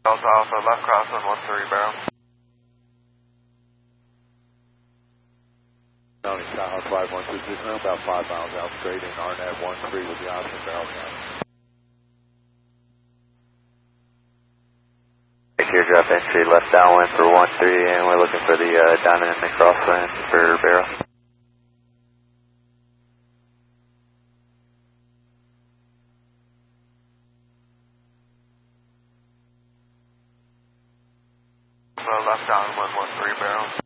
Delta Alpha, left cross 113 barrel. County South 5126 now, about 5 miles out straight in RNAV 13 with the option barrel down. Teardrop entry left downwind for 13 and we're looking for the downwind and crosswind for barrel. So left downwind 13 barrel.